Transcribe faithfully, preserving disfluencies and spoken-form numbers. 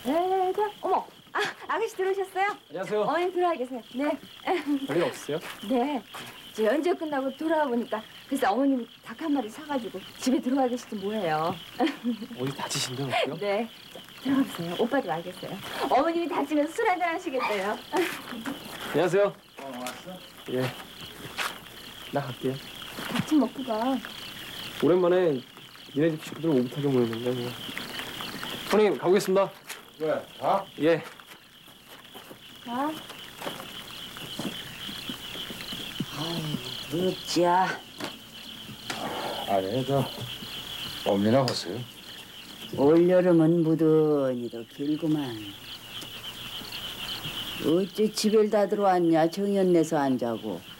네, 자, 어머, 아, 아가씨 들어오셨어요? 안녕하세요. 어머니 들어와 계세요. 네. 별일 없으세요? 네. 저 연주 끝나고 돌아와 보니까 글쎄 어머님 닭 한 마리 사가지고 집에 들어와 계시지 뭐예요. 어디 다치신 데 없고요? 네. 자, 들어가 보세요. 오빠도 알겠어요. 어머님이 다치면서 술 한잔 하시겠대요. 안녕하세요. 어, 왔어? 예. 나 갈게요. 같이 먹고 가. 오랜만에 니네 집 식구들 오붓하게 모였는데 뭐. 형님 가보겠습니다. 왜? 가? 예. 자. 어찌야. 아니, 저 봄이나 오세요. 올여름은 무더니도 길구만. 어째 집에 다 들어왔냐? 정연내서 안 자고.